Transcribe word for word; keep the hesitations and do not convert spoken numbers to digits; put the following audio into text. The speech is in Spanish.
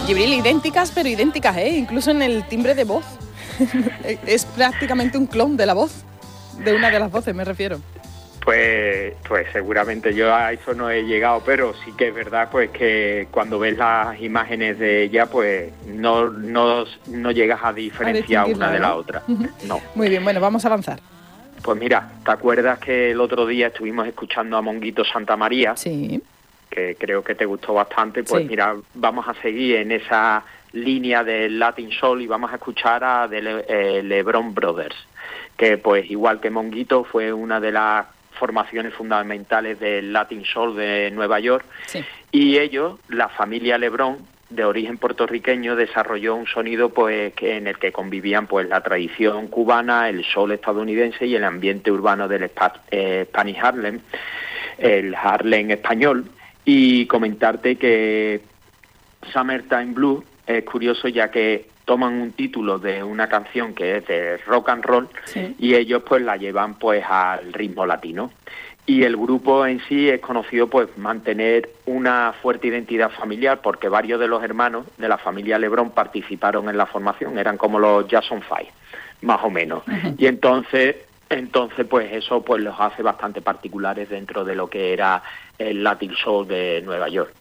Gibril, idénticas, pero idénticas, ¿eh? Incluso en el timbre de voz. Es prácticamente un clon de la voz, de una de las voces, me refiero. Pues, pues seguramente yo a eso no he llegado, pero sí que es verdad pues que cuando ves las imágenes de ella, pues no, no, no llegas a diferenciar a una de la otra. Uh-huh. No. Muy bien, bueno, vamos a avanzar. Pues mira, ¿te acuerdas que el otro día estuvimos escuchando a Monguito Santa María? Sí. Que creo que te gustó bastante. Pues sí. Mira, vamos a seguir en esa línea del Latin Soul y vamos a escuchar a The Le- eh, LeBron Brothers, que pues igual que Monguito fue una de las formaciones fundamentales del Latin Soul de Nueva York. Sí. Y ellos, la familia LeBron, de origen puertorriqueño, desarrolló un sonido pues que en el que convivían pues la tradición cubana, el soul estadounidense y el ambiente urbano del Spa- eh, Spanish Harlem, el Harlem español. Y comentarte que Summertime Blues es curioso ya que toman un título de una canción que es de rock and roll, sí, y ellos pues la llevan pues al ritmo latino. Y el grupo en sí es conocido pues mantener una fuerte identidad familiar porque varios de los hermanos de la familia LeBron participaron en la formación, eran como los Jackson Five, más o menos. Uh-huh. Y entonces, entonces pues eso pues los hace bastante particulares dentro de lo que era el Latin Soul de Nueva York.